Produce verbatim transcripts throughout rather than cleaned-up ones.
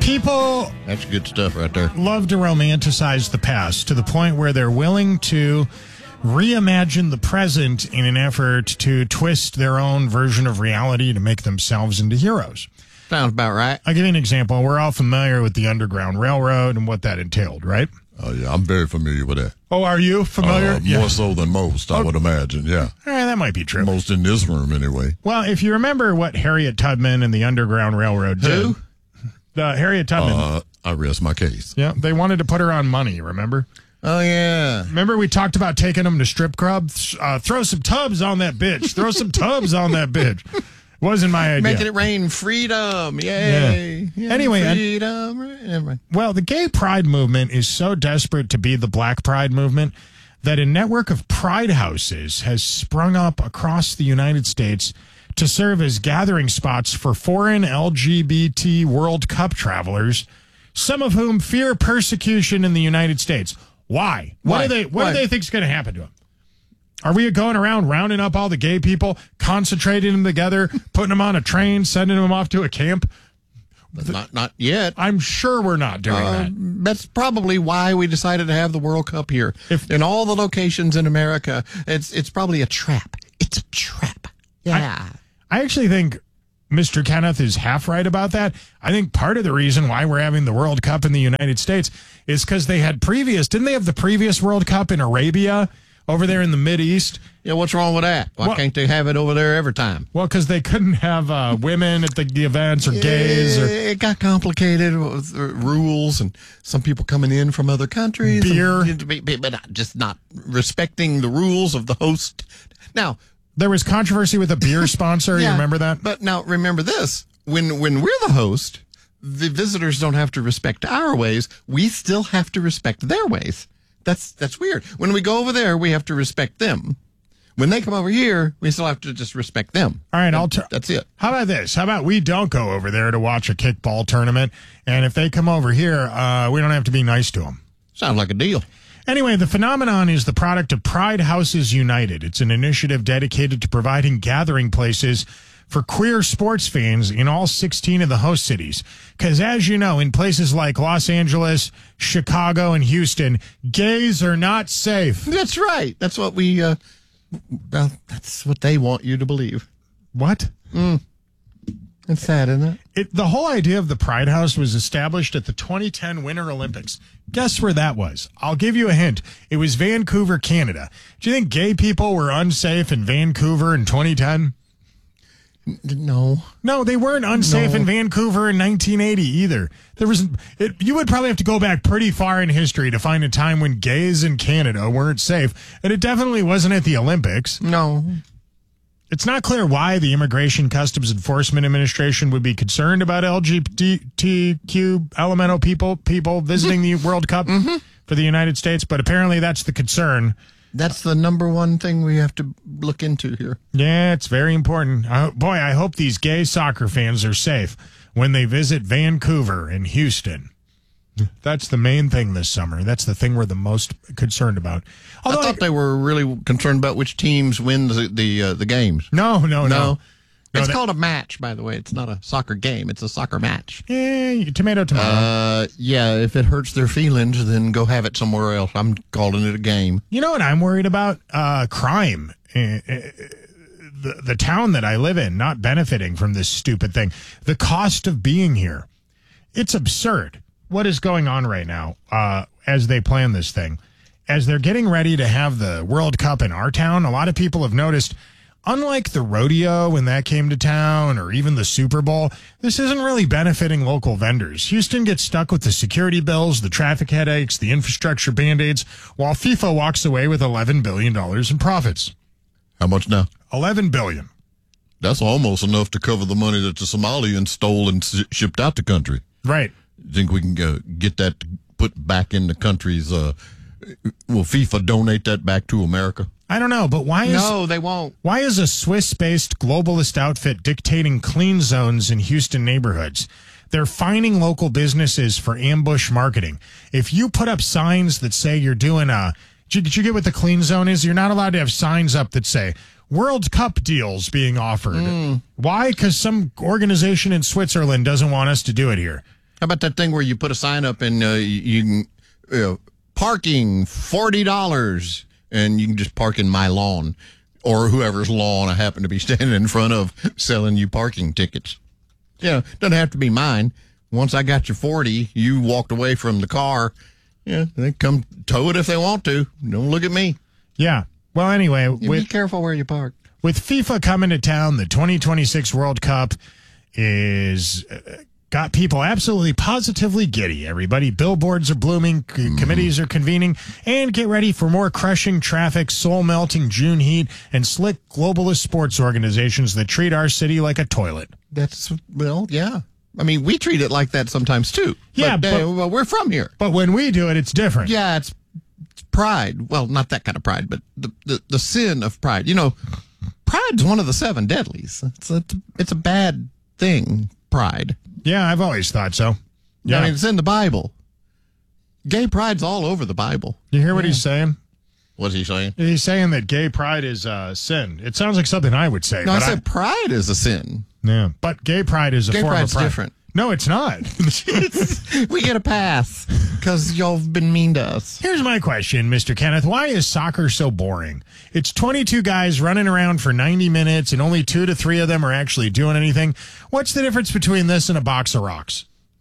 People That's good stuff right there. love to romanticize the past to the point where they're willing to reimagine the present in an effort to twist their own version of reality to make themselves into heroes. Sounds about right. I'll give you an example. We're all familiar with the Underground Railroad and what that entailed, right? Oh, yeah, I'm very familiar with that. Oh, are you familiar? Uh, Yeah. More so than most, I would imagine, yeah. All right, that might be true. Most in this room, anyway. Well, if you remember what Harriet Tubman and the Underground Railroad did. Who? Uh, Harriet Tubman. Uh, I rest my case. Yeah, they wanted to put her on money, remember? Oh, yeah. Remember we talked about taking them to strip clubs? Uh, throw some tubs on that bitch. Throw some tubs on that bitch. Wasn't my idea. Making it rain. Freedom. Yay. Yeah. Anyway, I- freedom. Never mind. Well, the gay pride movement is so desperate to be the black pride movement that a network of pride houses has sprung up across the United States to serve as gathering spots for foreign L G B T World Cup travelers, some of whom fear persecution in the United States. Why? What Why? do they what Why? do they think is going to happen to them? Are we going around rounding up all the gay people, concentrating them together, putting them on a train, sending them off to a camp? But not, not yet. I'm sure we're not doing Uh, that. that's probably why we decided to have the World Cup here. If- in all the locations in America, it's it's probably a trap. It's a trap. Yeah. I actually think Mister Kenneth is half right about that. I think part of the reason why we're having the World Cup in the United States is because they had previous, didn't they have the previous World Cup in Arabia over there in the Mideast? yeah, what's wrong with that? Why Well- can't they have it over there every time? Well, because they couldn't have uh, women at the, the events or gays or It got complicated with uh, rules and some people coming in from other countries. Beer. And, but not, just not respecting the rules of the host. Now, there was controversy with a beer sponsor. You yeah, remember that? But now remember this. When when we're the host, the visitors don't have to respect our ways. We still have to respect their ways. That's that's weird. When we go over there, we have to respect them. When they come over here, we still have to just respect them. All right, I'll. T- That's it. How about this? How about we don't go over there to watch a kickball tournament, and if they come over here, uh, we don't have to be nice to them. Sounds like a deal. Anyway, the phenomenon is the product of Pride Houses United. It's an initiative dedicated to providing gathering places for queer sports fans in all sixteen of the host cities. Because as you know, in places like Los Angeles, Chicago, and Houston, gays are not safe. That's right. That's what we. Uh, well, that's what they want you to believe. What? It's sad, isn't it? It, the whole idea of the Pride House was established at the twenty ten Winter Olympics. Guess where that was? I'll give you a hint. It was Vancouver, Canada. Do you think gay people were unsafe in Vancouver in twenty ten? No. No, they weren't unsafe No. in Vancouver in nineteen eighty either. There was, it, you would probably have to go back pretty far in history to find a time when gays in Canada weren't safe, and it definitely wasn't at the Olympics. No. It's not clear why the Immigration Customs Enforcement Administration would be concerned about L G B T Q elemental people people visiting the World Cup for the United States, but apparently that's the concern. That's the number one thing we have to look into here. Yeah, it's very important. I, boy, I hope these gay soccer fans are safe when they visit Vancouver and Houston. That's the main thing this summer. That's the thing we're the most concerned about. Although I thought they were really concerned about which teams win the the, uh, the games. no, no, no, No. No, It's that- called a match, by the way. It's not a soccer game. It's a soccer match. Eh, tomato, tomato. Uh, yeah, if it hurts their feelings, then go have it somewhere else. I'm calling it a game. You know what I'm worried about? Uh, crime. Uh, uh, the, the town that I live in not benefiting from this stupid thing. The cost of being here. It's absurd. What is going on right now uh, as they plan this thing? As they're getting ready to have the World Cup in our town, a lot of people have noticed, unlike the rodeo when that came to town or even the Super Bowl, this isn't really benefiting local vendors. Houston gets stuck with the security bills, the traffic headaches, the infrastructure band-aids, while FIFA walks away with eleven billion dollars in profits. How much now? eleven billion dollars. That's almost enough to cover the money that the Somalians stole and s- shipped out the country. Right. Think we can uh, get that put back in the country's, uh, will FIFA donate that back to America? I don't know, but why is... No, they won't. Why is a Swiss-based globalist outfit dictating clean zones in Houston neighborhoods? They're fining local businesses for ambush marketing. If you put up signs that say you're doing a... Did you, did you get what the clean zone is? You're not allowed to have signs up that say World Cup deals being offered. Mm. Why? Because some organization in Switzerland doesn't want us to do it here. How about that thing where you put a sign up and uh, you, you can, you know, parking forty dollars and you can just park in my lawn or whoever's lawn I happen to be standing in front of selling you parking tickets. Yeah, doesn't have to be mine. Once I got your forty, you walked away from the car. Yeah, they come tow it if they want to. Don't look at me. Yeah. Well, anyway, You with, be careful where you park. with FIFA coming to town, the twenty twenty-six World Cup is uh, got people absolutely positively giddy. Everybody, billboards are blooming, c- Mm-hmm. committees are convening, and get ready for more crushing traffic, soul-melting June heat, and slick globalist sports organizations that treat our city like a toilet. That's, well, yeah. I mean, we treat it like that sometimes, too. Yeah, but, uh, but- well, we're from here. But when we do it, it's different. Yeah, it's, it's pride. Well, not that kind of pride, but the, the, the sin of pride. You know, pride's one of the seven deadlies. It's a, it's a bad thing, pride. Yeah, I've always thought so. Yeah. I mean, it's in the Bible. Gay pride's all over the Bible. You hear what he's saying? What's he saying? He's saying that gay pride is uh, sin. It sounds like something I would say. No, I but said pride is a sin. yeah, but gay pride is a Gay form pride's of pride. different. No, it's not. We get a pass because y'all have been mean to us. Here's my question, Mister Kenneth. Why is soccer so boring? It's twenty-two guys running around for ninety minutes, and only two to three of them are actually doing anything. What's the difference between this and a box of rocks?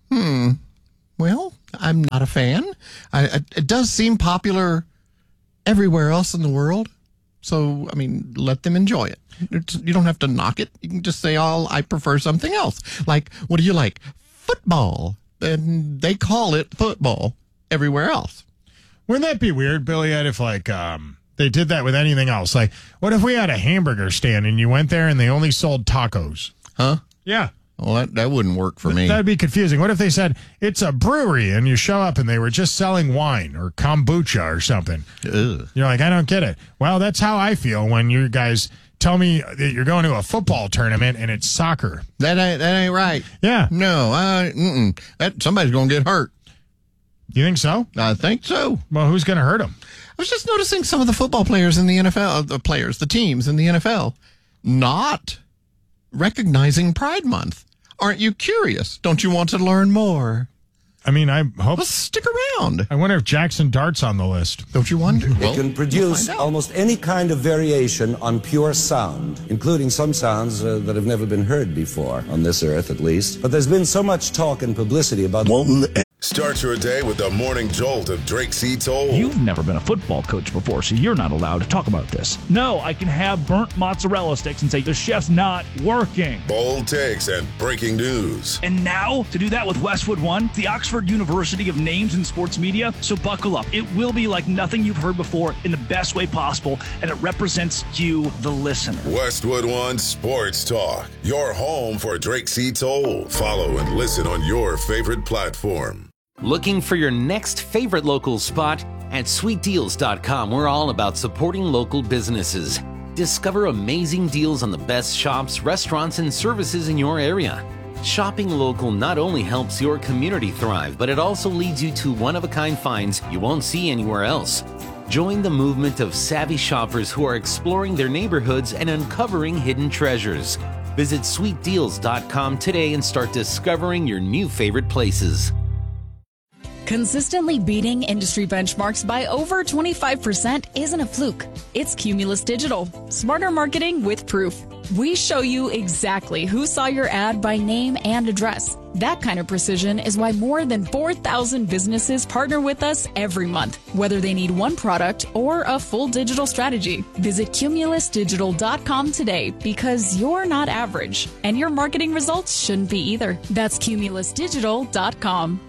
Well, I'm not a fan. I, I, it does seem popular everywhere else in the world. So, I mean, let them enjoy it. It's, you don't have to knock it. You can just say, oh, I prefer something else. Like, what do you like? Football. And they call it football everywhere else. Wouldn't that be weird, Billy, Ed, if, like, um, they did that with anything else? Like, what if we had a hamburger stand and you went there and they only sold tacos? Huh? Yeah. Well, that, that wouldn't work for me. That'd be confusing. What if they said it's a brewery and you show up and they were just selling wine or kombucha or something? Ugh. You're like, I don't get it. Well, that's how I feel when you guys tell me that you're going to a football tournament and it's soccer. That ain't, that ain't right. Yeah. No, I, mm-mm. That, somebody's going to get hurt. You think so? I think so. Well, who's going to hurt them? I was just noticing some of the football players in the N F L, the players, the teams in the N F L, not recognizing Pride Month. Aren't you curious? Don't you want to learn more? I mean, I hope. Well, stick around. I wonder if Jackson Dart's on the list. Don't you wonder? It can produce almost any kind of variation on pure sound, including some sounds uh, that have never been heard before, on this earth at least. But there's been so much talk and publicity about Walton. Start your day with the morning jolt of Drake C. Toll. You've never been a football coach before, so you're not allowed to talk about this. No, I can have burnt mozzarella sticks and say the chef's not working. Bold takes and breaking news. And now, to do that with Westwood One, the Oxford University of Names in Sports Media, so buckle up. It will be like nothing you've heard before in the best way possible, and it represents you, the listener. Westwood One Sports Talk, your home for Drake C. Toll. Follow and listen on your favorite platform. Looking for your next favorite local spot? At sweet deals dot com, we're all about supporting local businesses. Discover amazing deals on the best shops, restaurants, and services in your area. Shopping local not only helps your community thrive, but it also leads you to one-of-a-kind finds you won't see anywhere else. Join the movement of savvy shoppers who are exploring their neighborhoods and uncovering hidden treasures. Visit sweet deals dot com today and start discovering your new favorite places. Consistently beating industry benchmarks by over twenty-five percent isn't a fluke. It's Cumulus Digital. Smarter marketing with proof. We show you exactly who saw your ad by name and address. That kind of precision is why more than four thousand businesses partner with us every month, whether they need one product or a full digital strategy. Visit Cumulus Digital dot com today because you're not average, and your marketing results shouldn't be either. That's Cumulus Digital dot com.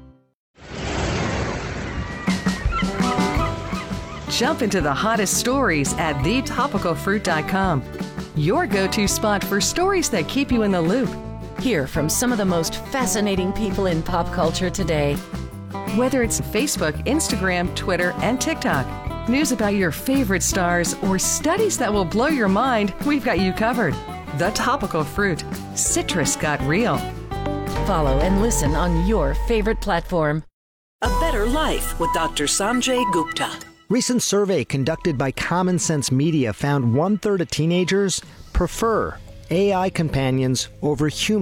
Jump into the hottest stories at the topical fruit dot com. Your go-to spot for stories that keep you in the loop. Hear from some of the most fascinating people in pop culture today. Whether it's Facebook, Instagram, Twitter, and TikTok, news about your favorite stars, or studies that will blow your mind, we've got you covered. The Topical Fruit. Citrus got real. Follow and listen on your favorite platform. A Better Life with Doctor Sanjay Gupta. Recent survey conducted by Common Sense Media found one-third of teenagers prefer A I companions over humans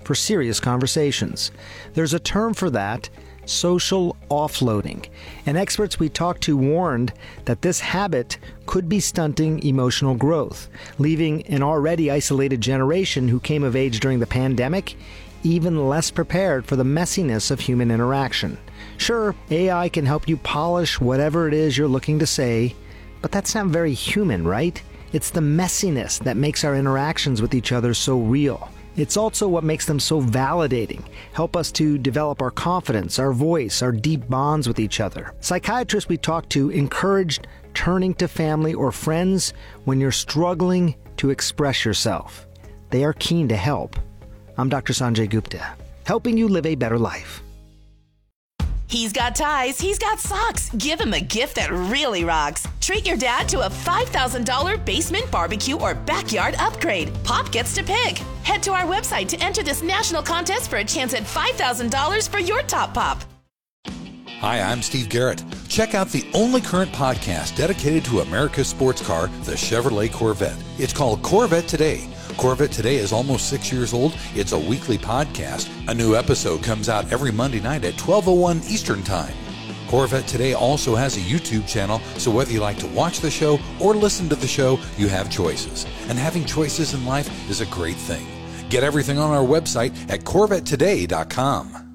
for serious conversations. There's a term for that, social offloading, and experts we talked to warned that this habit could be stunting emotional growth, leaving an already isolated generation who came of age during the pandemic even less prepared for the messiness of human interaction. Sure, A I can help you polish whatever it is you're looking to say, but that's not very human, right? It's the messiness that makes our interactions with each other so real. It's also what makes them so validating, help us to develop our confidence, our voice, our deep bonds with each other. Psychiatrists we talked to encouraged turning to family or friends when you're struggling to express yourself. They are keen to help. I'm Doctor Sanjay Gupta, helping you live a better life. He's got ties, he's got socks. Give him a gift that really rocks. Treat your dad to a five thousand dollars basement barbecue or backyard upgrade. Pop gets to pick. Head to our website to enter this national contest for a chance at five thousand dollars for your top pop. Hi, I'm Steve Garrett. Check out the only current podcast dedicated to America's sports car, the Chevrolet Corvette. It's called Corvette Today. Corvette Today is almost six years old. It's a weekly podcast. A new episode comes out every Monday night at twelve oh one Eastern Time. Corvette Today also has a YouTube channel, so whether you like to watch the show or listen to the show, you have choices. And having choices in life is a great thing. Get everything on our website at corvette today dot com.